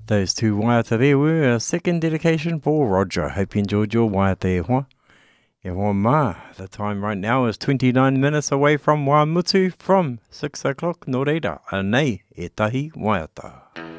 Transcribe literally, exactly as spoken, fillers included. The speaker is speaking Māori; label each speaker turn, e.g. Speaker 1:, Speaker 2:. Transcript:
Speaker 1: Those two waiata there were a second dedication for Roger. Hope you enjoyed your waiata e hoa. E hoa ma, the time right now is twenty-nine minutes away from Waimutu from six o'clock. Nō reira, anei, e tahi waiata.